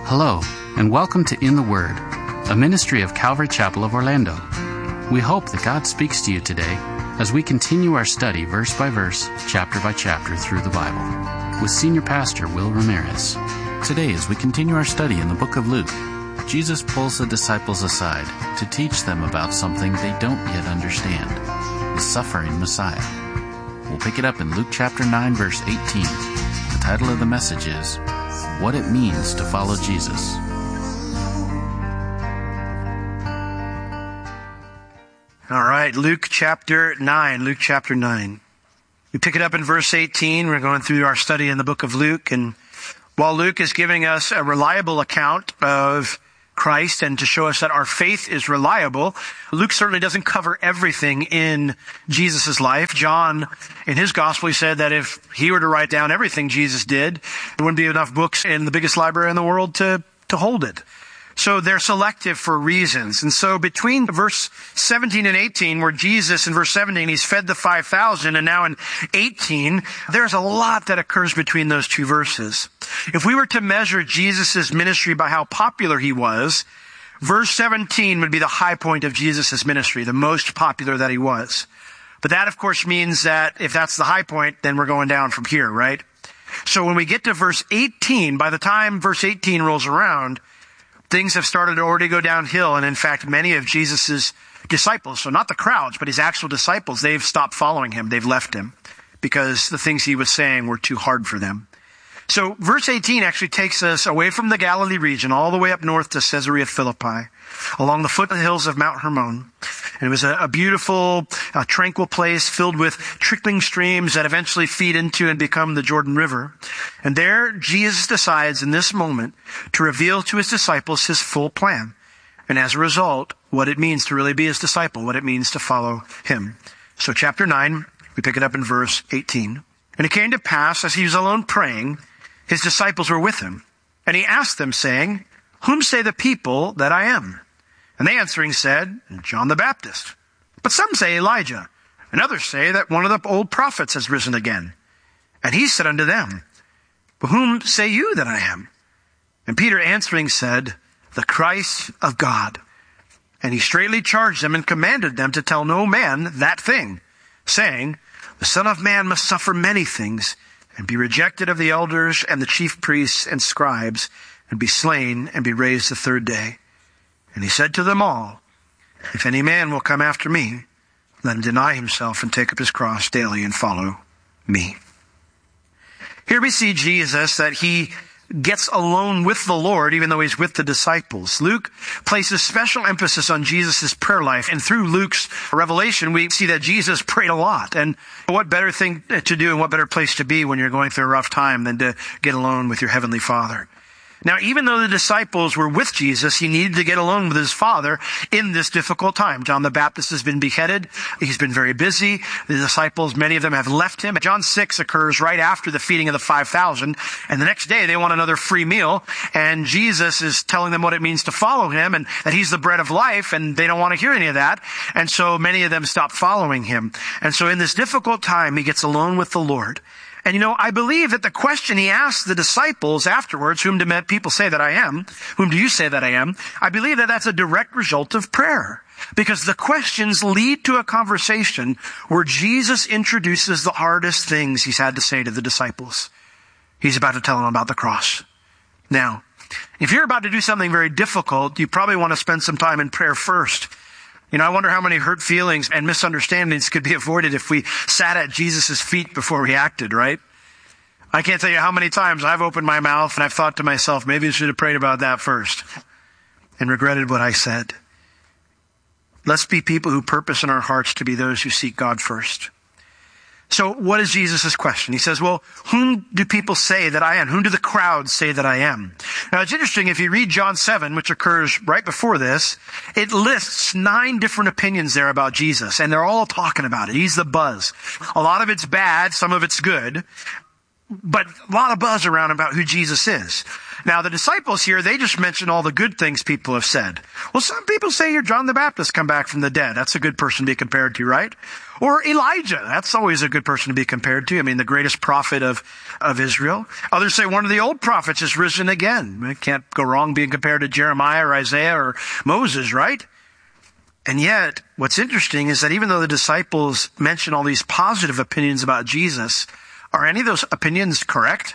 Hello, and welcome to In the Word, a ministry of Calvary Chapel of Orlando. We hope that God speaks to you today as we continue our study verse by verse, chapter by chapter through the Bible, with Senior Pastor Will Ramirez. Today, as we continue our study in the book of Luke, Jesus pulls the disciples aside to teach them about something they don't yet understand, the suffering Messiah. We'll pick it up in Luke chapter 9, verse 18. The title of the message is, What It Means to Follow Jesus. All right, Luke chapter 9. We pick it up in verse 18. We're going through our study in the book of Luke, and while Luke is giving us a reliable account of Christ and to show us that our faith is reliable, Luke certainly doesn't cover everything in Jesus' life. John, in his gospel, he said that if he were to write down everything Jesus did, there wouldn't be enough books in the biggest library in the world to hold it. So they're selective for reasons. And so between verse 17 and 18, where Jesus in verse 17, he's fed the 5,000, and now in 18, there's a lot that occurs between those two verses. If we were to measure Jesus' ministry by how popular he was, verse 17 would be the high point of Jesus' ministry, the most popular that he was. But that, of course, means that if that's the high point, then we're going down from here, right? So when we get to verse 18, by the time verse 18 rolls around, things have started to already go downhill. And in fact, many of Jesus' disciples, so not the crowds, but his actual disciples, they've stopped following him. They've left him because the things he was saying were too hard for them. So verse 18 actually takes us away from the Galilee region all the way up north to Caesarea Philippi, along the foothills of Mount Hermon. And it was a beautiful, tranquil place filled with trickling streams that eventually feed into and become the Jordan River. And there, Jesus decides in this moment to reveal to his disciples his full plan. And as a result, what it means to really be his disciple, what it means to follow him. So chapter 9, we pick it up in verse 18. And it came to pass, as he was alone praying, his disciples were with him. And he asked them, saying, Whom say the people that I am? And they answering said, John the Baptist. But some say Elijah, and others say that one of the old prophets has risen again. And he said unto them, But whom say you that I am? And Peter answering said, The Christ of God. And he straitly charged them and commanded them to tell no man that thing, saying, The Son of Man must suffer many things, and be rejected of the elders and the chief priests and scribes, and be slain, and be raised the third day. And he said to them all, If any man will come after me, let him deny himself and take up his cross daily and follow me. Here we see Jesus, that he gets alone with the Lord, even though he's with the disciples. Luke places special emphasis on Jesus' prayer life. And through Luke's revelation, we see that Jesus prayed a lot. And what better thing to do and what better place to be when you're going through a rough time than to get alone with your heavenly Father. Now, even though the disciples were with Jesus, he needed to get alone with his Father in this difficult time. John the Baptist has been beheaded. He's been very busy. The disciples, many of them have left him. John 6 occurs right after the feeding of the 5,000. And the next day, they want another free meal. And Jesus is telling them what it means to follow him and that he's the bread of life. And they don't want to hear any of that. And so many of them stop following him. And so in this difficult time, he gets alone with the Lord. And I believe that the question he asked the disciples afterwards, whom do people say that I am? Whom do you say that I am? I believe that that's a direct result of prayer. Because the questions lead to a conversation where Jesus introduces the hardest things he's had to say to the disciples. He's about to tell them about the cross. Now, if you're about to do something very difficult, you probably want to spend some time in prayer first. I wonder how many hurt feelings and misunderstandings could be avoided if we sat at Jesus' feet before we acted, right? I can't tell you how many times I've opened my mouth and I've thought to myself, maybe I should have prayed about that first, and regretted what I said. Let's be people who purpose in our hearts to be those who seek God first. So what is Jesus' question? He says, well, whom do people say that I am? Whom do the crowds say that I am? Now, it's interesting, if you read John 7, which occurs right before this, it lists 9 different opinions there about Jesus, and they're all talking about it. He's the buzz. A lot of it's bad, some of it's good. but a lot of buzz around about who Jesus is. Now, the disciples here, they just mention all the good things people have said. Well, some people say you're John the Baptist come back from the dead. That's a good person to be compared to, right? Or Elijah. That's always a good person to be compared to. I mean, the greatest prophet of Israel. Others say one of the old prophets is risen again. I can't go wrong being compared to Jeremiah or Isaiah or Moses, right? And yet, what's interesting is that even though the disciples mention all these positive opinions about Jesus, are any of those opinions correct?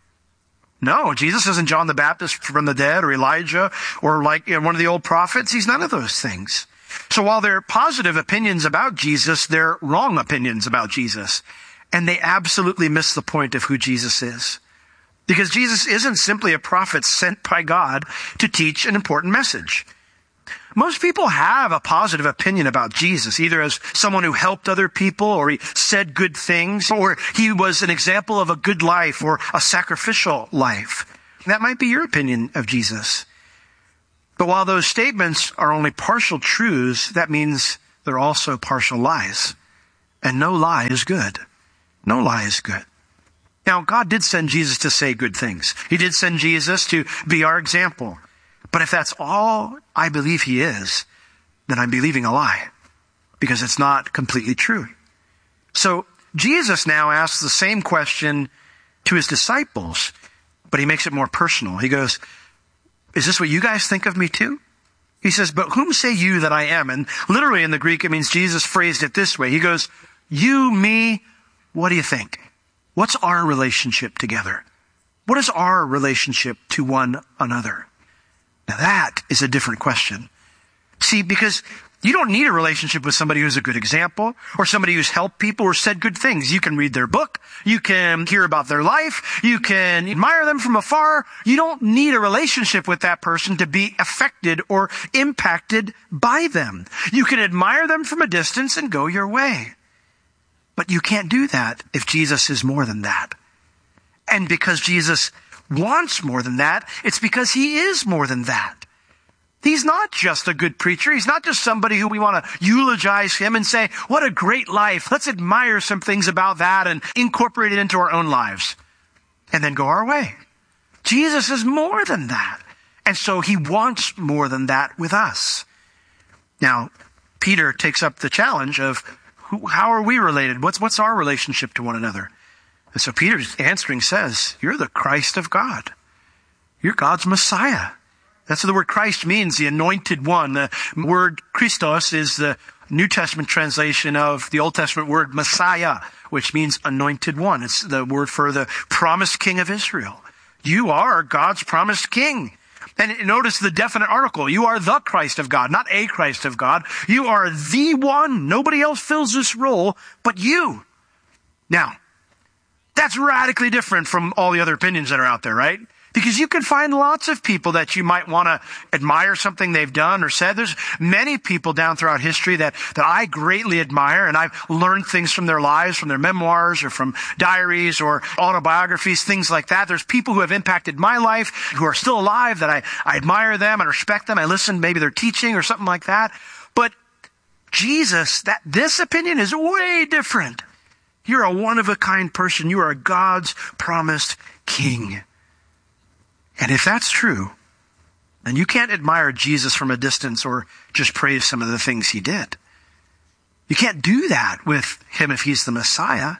No, Jesus isn't John the Baptist from the dead or Elijah or like one of the old prophets. He's none of those things. So while they're positive opinions about Jesus, they're wrong opinions about Jesus. And they absolutely miss the point of who Jesus is. Because Jesus isn't simply a prophet sent by God to teach an important message. Most people have a positive opinion about Jesus, either as someone who helped other people, or he said good things, or he was an example of a good life or a sacrificial life. That might be your opinion of Jesus. But while those statements are only partial truths, that means they're also partial lies. And no lie is good. No lie is good. Now, God did send Jesus to say good things. He did send Jesus to be our example. But if that's all I believe he is, then I'm believing a lie, because it's not completely true. So Jesus now asks the same question to his disciples, but he makes it more personal. He goes, is this what you guys think of me too? He says, but whom say you that I am? And literally in the Greek, it means Jesus phrased it this way. He goes, you, me, what do you think? What's our relationship together? What is our relationship to one another? Now that is a different question. See, because you don't need a relationship with somebody who's a good example or somebody who's helped people or said good things. You can read their book. You can hear about their life. You can admire them from afar. You don't need a relationship with that person to be affected or impacted by them. You can admire them from a distance and go your way. But you can't do that if Jesus is more than that. And because Jesus wants more than that, it's because he is more than that. He's not just a good preacher. He's not just somebody who we want to eulogize him and say, what a great life. Let's admire some things about that and incorporate it into our own lives and then go our way. Jesus is more than that. And so he wants more than that with us. Now, Peter takes up the challenge of how are we related? What's our relationship to one another? And so Peter's answering says, you're the Christ of God. You're God's Messiah. That's what the word Christ means, the anointed one. The word Christos is the New Testament translation of the Old Testament word Messiah, which means anointed one. It's the word for the promised king of Israel. You are God's promised king. And notice the definite article. You are the Christ of God, not a Christ of God. You are the one. Nobody else fills this role but you. Now, that's radically different from all the other opinions that are out there, right? Because you can find lots of people that you might want to admire something they've done or said. There's many people down throughout history that I greatly admire, and I've learned things from their lives, from their memoirs or from diaries or autobiographies, things like that. There's people who have impacted my life who are still alive that I admire them and respect them. I listen, maybe they're teaching or something like that. But Jesus, this opinion is way different. You're a one-of-a-kind person. You are God's promised king. And if that's true, then you can't admire Jesus from a distance or just praise some of the things he did. You can't do that with him if he's the Messiah.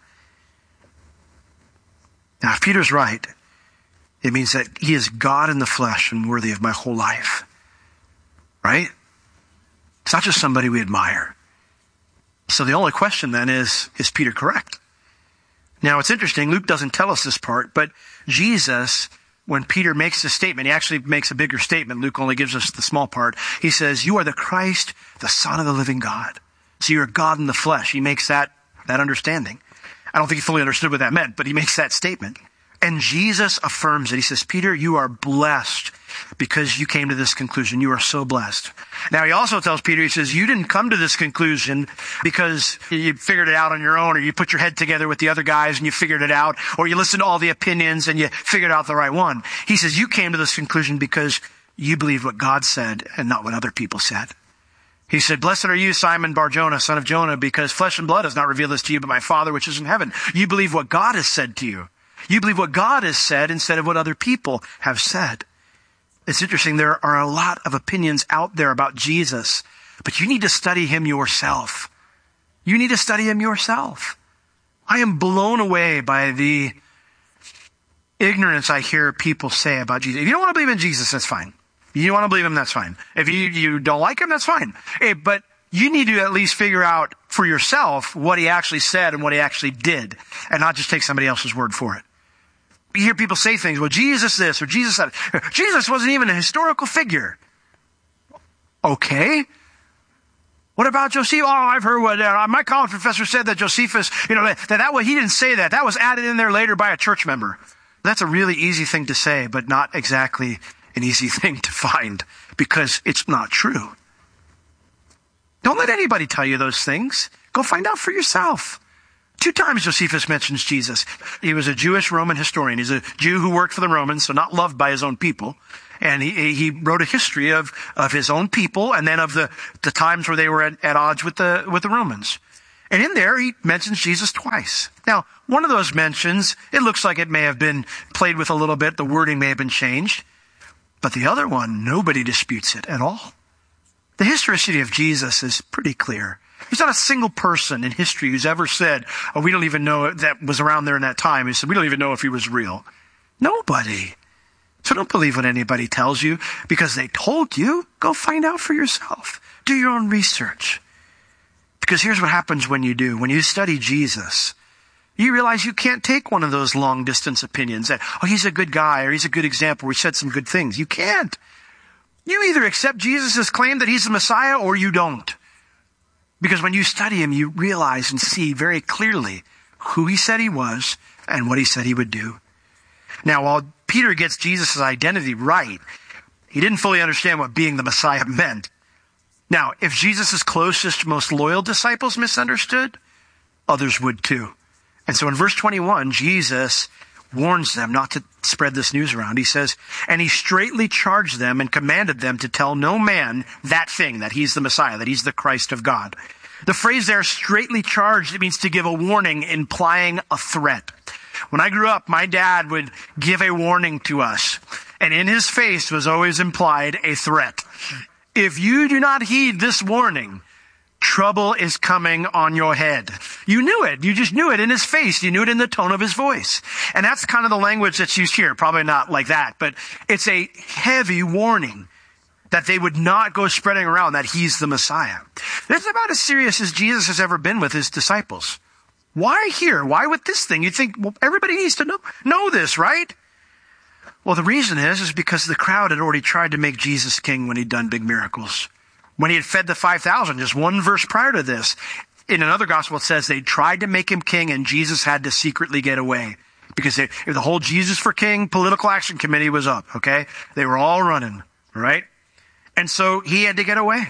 Now, if Peter's right, it means that he is God in the flesh and worthy of my whole life. Right? It's not just somebody we admire. So the only question then is Peter correct? Now, it's interesting. Luke doesn't tell us this part, but Jesus, when Peter makes this statement, he actually makes a bigger statement. Luke only gives us the small part. He says, you are the Christ, the Son of the living God. So you're God in the flesh. He makes that understanding. I don't think he fully understood what that meant, but he makes that statement. And Jesus affirms it. He says, Peter, you are blessed because you came to this conclusion. You are so blessed. Now, he also tells Peter, he says, you didn't come to this conclusion because you figured it out on your own, or you put your head together with the other guys and you figured it out, or you listened to all the opinions and you figured out the right one. He says, you came to this conclusion because you believed what God said and not what other people said. He said, blessed are you, Simon Bar-Jonah, son of Jonah, because flesh and blood has not revealed this to you, but my Father which is in heaven. You believe what God has said to you. You believe what God has said instead of what other people have said. It's interesting. There are a lot of opinions out there about Jesus, but you need to study him yourself. You need to study him yourself. I am blown away by the ignorance I hear people say about Jesus. If you don't want to believe in Jesus, that's fine. If you want to believe him, that's fine. If you don't like him, that's fine. Hey, but you need to at least figure out for yourself what he actually said and what he actually did, and not just take somebody else's word for it. You hear people say things, well, Jesus this or Jesus that. Jesus wasn't even a historical figure. Okay. What about Josephus? Oh, I've heard what my college professor said that Josephus, that he didn't say that. That was added in there later by a church member. That's a really easy thing to say, but not exactly an easy thing to find, because it's not true. Don't let anybody tell you those things. Go find out for yourself. 2 times Josephus mentions Jesus. He was a Jewish Roman historian. He's a Jew who worked for the Romans, so not loved by his own people. And he wrote a history of his own people, and then of the times where they were at odds with the Romans. And in there, he mentions Jesus twice. Now, one of those mentions, it looks like it may have been played with a little bit. The wording may have been changed. But the other one, nobody disputes it at all. The historicity of Jesus is pretty clear. There's not a single person in history who's ever said, oh, we don't even know that was around there in that time. He said, we don't even know if he was real. Nobody. So don't believe what anybody tells you because they told you. Go find out for yourself. Do your own research. Because here's what happens when you do. When you study Jesus, you realize you can't take one of those long distance opinions that, oh, he's a good guy or he's a good example. We said some good things. You can't. You either accept Jesus' claim that he's the Messiah or you don't. Because when you study him, you realize and see very clearly who he said he was and what he said he would do. Now, while Peter gets Jesus' identity right, he didn't fully understand what being the Messiah meant. Now, if Jesus' closest, most loyal disciples misunderstood, others would too. And so in verse 21, Jesus warns them not to spread this news around. He says, and he straitly charged them and commanded them to tell no man that thing, that he's the Messiah, that he's the Christ of God. The phrase there, straitly charged, it means to give a warning, implying a threat. When I grew up, my dad would give a warning to us, and in his face was always implied a threat. If you do not heed this warning, trouble is coming on your head. You knew it. You just knew it in his face. You knew it in the tone of his voice. And that's kind of the language that's used here. Probably not like that, but it's a heavy warning that they would not go spreading around that he's the Messiah. That's about as serious as Jesus has ever been with his disciples. Why here? Why with this thing? You think, well, everybody needs to know this, right? Well, the reason is because the crowd had already tried to make Jesus king when he'd done big miracles. When he had fed the 5,000, just one verse prior to this, in another gospel it says they tried to make him king and Jesus had to secretly get away. Because if the whole Jesus for King political action committee was up, okay? They were all running, right? And so he had to get away.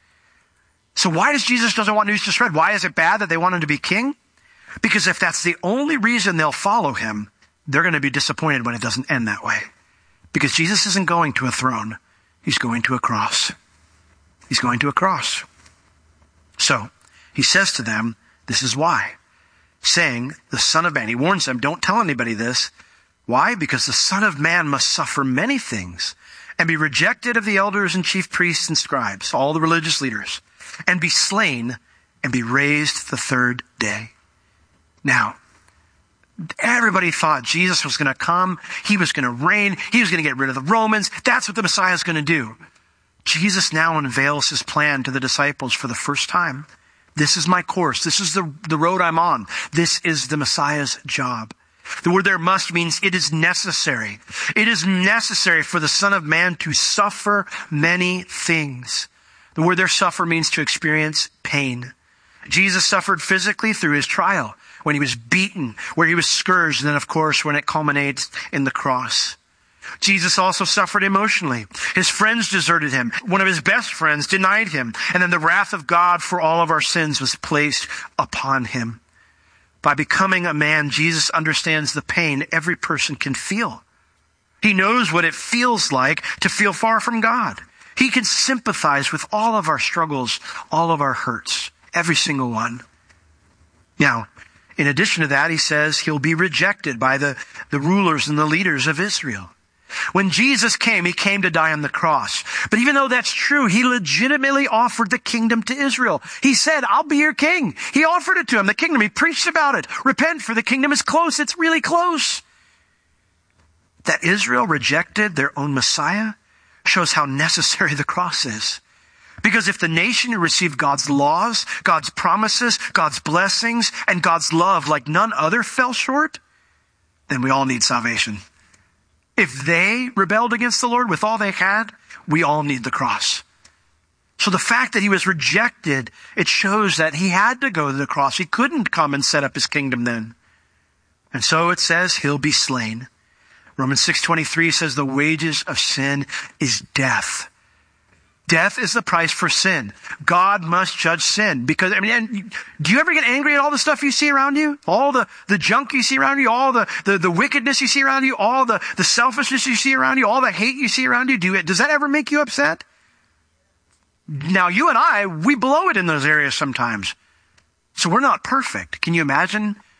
So why does Jesus doesn't want news to spread? Why is it bad that they want him to be king? Because if that's the only reason they'll follow him, they're going to be disappointed when it doesn't end that way. Because Jesus isn't going to a throne. He's going to a cross. He's going to a cross. So he says to them, this is why. Saying, the Son of Man, he warns them, don't tell anybody this. Why? Because the Son of Man must suffer many things and be rejected of the elders and chief priests and scribes, all the religious leaders, and be slain and be raised the 3rd day. Now, everybody thought Jesus was going to come. He was going to reign. He was going to get rid of the Romans. That's what the Messiah is going to do. Jesus now unveils his plan to the disciples for the first time. This is my course. This is the road I'm on. This is the Messiah's job. The word there must means it is necessary. It is necessary for the Son of Man to suffer many things. The word there suffer means to experience pain. Jesus suffered physically through his trial, when he was beaten, where he was scourged, and then of course when it culminates in the cross. Jesus also suffered emotionally. His friends deserted him. One of his best friends denied him. And then the wrath of God for all of our sins was placed upon him. By becoming a man, Jesus understands the pain every person can feel. He knows what it feels like to feel far from God. He can sympathize with all of our struggles, all of our hurts, every single one. Now, In addition to that, he says he'll be rejected by the rulers and the leaders of Israel. When Jesus came, he came to die on the cross. But even though that's true, he legitimately offered the kingdom to Israel. He said, I'll be your king. He offered it to him, the kingdom. He preached about it. Repent, for the kingdom is close. It's really close. That Israel rejected their own Messiah shows how necessary the cross is. Because if the nation who received God's laws, God's promises, God's blessings, and God's love like none other fell short, then we all need salvation. If they rebelled against the Lord with all they had, we all need the cross. So the fact that he was rejected, it shows that he had to go to the cross. He couldn't come and set up his kingdom then. And so it says he'll be slain. Romans 6:23 says the wages of sin is death. Death is the price for sin. God must judge sin. Because, do you ever get angry at all the stuff you see around you? All the junk you see around you, all the wickedness you see around you, all the selfishness you see around you, all the hate you see around you? Does that ever make you upset? Now, you and I, we blow it in those areas sometimes. So we're not perfect. Can you imagine